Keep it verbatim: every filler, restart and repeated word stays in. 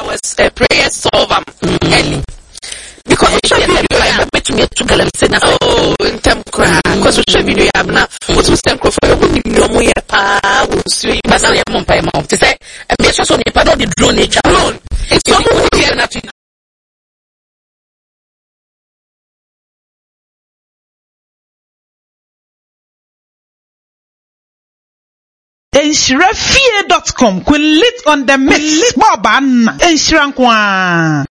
was a prayer solver early. Because we should video I bet me to get say na oh in term cry because we should video am na what we stand for you wouldn't know mo ye pa we see but na ye mo pa ma to say e me so ni pa do the drone nature drone it's so mo here na to Enshirafie dot com will lit on the miss Boban Enshirankwa.